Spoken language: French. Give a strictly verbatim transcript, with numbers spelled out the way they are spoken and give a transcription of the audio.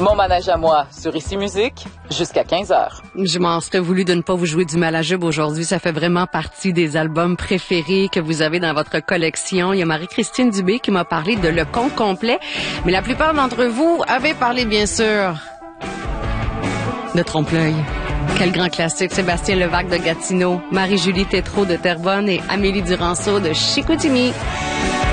Mon manège à moi sur Ici Musique jusqu'à quinze heures. Je m'en serais voulu de ne pas vous jouer du Malajube aujourd'hui. Ça fait vraiment partie des albums préférés que vous avez dans votre collection. Il y a Marie-Christine Dubé qui m'a parlé de Le Conte complet. Mais la plupart d'entre vous avaient parlé, bien sûr, de Trompe-l'œil. Quel grand classique. Sébastien Levac de Gatineau, Marie-Julie Tétrault de Terrebonne et Amélie Duranceau de Chicoutimi.